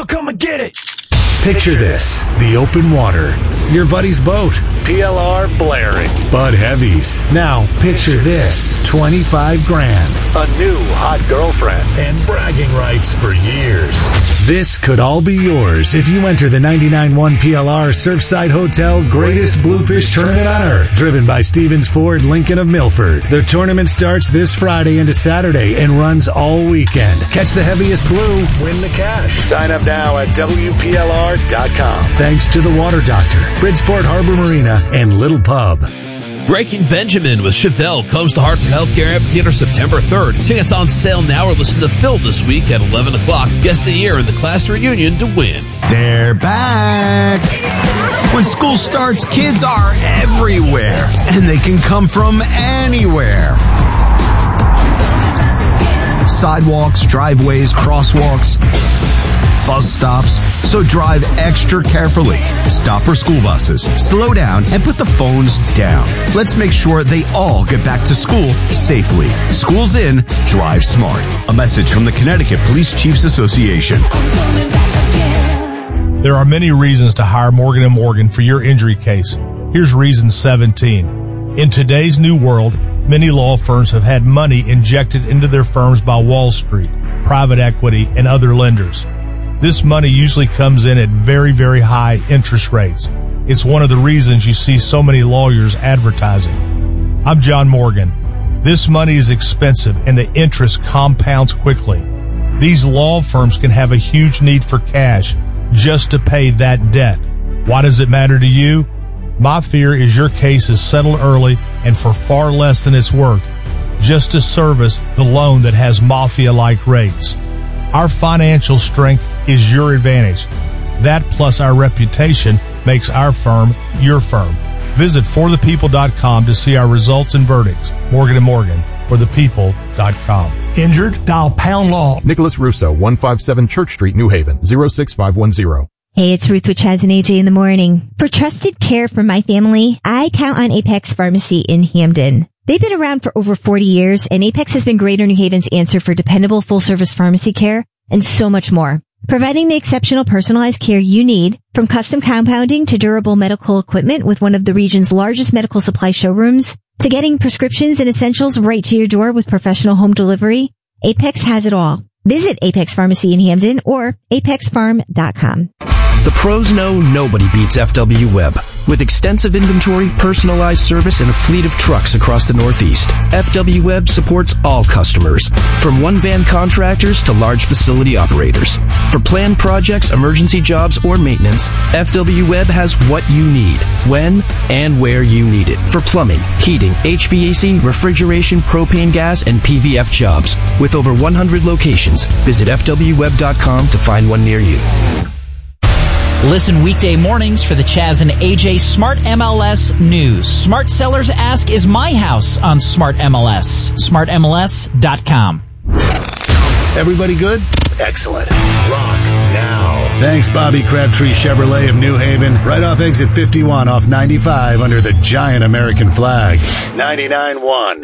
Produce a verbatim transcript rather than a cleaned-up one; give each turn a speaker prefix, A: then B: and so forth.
A: so come and get it.
B: Picture this, the open water, your buddy's boat, P L R blaring, Bud Heavies. Now picture this, twenty-five grand, a new hot girlfriend, and bragging rights for years. This could all be yours if you enter the ninety-nine one P L R Surfside Hotel Greatest Bluefish Tournament on Earth, driven by Stevens Ford Lincoln of Milford. The tournament starts this Friday into Saturday and runs all weekend. Catch the heaviest blue, win the cash. Sign up now at W P L R dot com. Thanks to the Water Doctor, Bridgeport Harbor Marina, and Little Pub.
C: Breaking Benjamin with Chevelle comes to Hartford Healthcare Amphitheater September third. Tickets on sale now or listen to Phil this week at eleven o'clock. Guest of the year in the class reunion to win.
D: They're back. When school starts, kids are everywhere, and they can come from anywhere. Sidewalks, driveways, crosswalks, bus stops. So drive extra carefully. Stop for school buses. Slow down and put the phones down. Let's make sure they all get back to school safely. School's in. Drive smart. A message from the Connecticut Police Chiefs Association.
E: There are many reasons to hire Morgan and Morgan for your injury case. Here's reason seventeen. In today's new world, many law firms have had money injected into their firms by Wall Street, private equity, and other lenders. This money usually comes in at very, very high interest rates. It's one of the reasons you see so many lawyers advertising. I'm John Morgan. This money is expensive and the interest compounds quickly. These law firms can have a huge need for cash just to pay that debt. Why does it matter to you? My fear is your case is settled early and for far less than it's worth, just to service the loan that has mafia-like rates. Our financial strength is your advantage. That plus our reputation makes our firm your firm. Visit for the people dot com to see our results and verdicts. Morgan and Morgan, for the people dot com.
F: Injured? Dial pound law.
G: Nicholas Russo, one fifty-seven Church Street, New Haven, zero six five one zero.
H: Hey, it's Ruth with Chaz and A J in the morning. For trusted care for my family, I count on Apex Pharmacy in Hamden. They've been around for over forty years, and Apex has been Greater New Haven's answer for dependable full-service pharmacy care and so much more. Providing the exceptional personalized care you need, from custom compounding to durable medical equipment with one of the region's largest medical supply showrooms, to getting prescriptions and essentials right to your door with professional home delivery, Apex has it all. Visit Apex Pharmacy in Hamden or apex farm dot com.
I: The pros know nobody beats F W Web. With extensive inventory, personalized service, and a fleet of trucks across the Northeast, F W Web supports all customers, from one-van contractors to large facility operators. For planned projects, emergency jobs, or maintenance, F W Web has what you need, when and where you need it. For plumbing, heating, H V A C, refrigeration, propane gas, and P V F jobs. With over one hundred locations, visit F W web dot com to find one near you.
J: Listen weekday mornings for the Chaz and A J Smart M L S News. Smart sellers ask, is my house on Smart M L S? smart M L S dot com.
B: Everybody good? Excellent. Rock now. Thanks, Bobby Crabtree Chevrolet of New Haven. Right off exit fifty-one off ninety-five under the giant American flag. ninety-nine point one.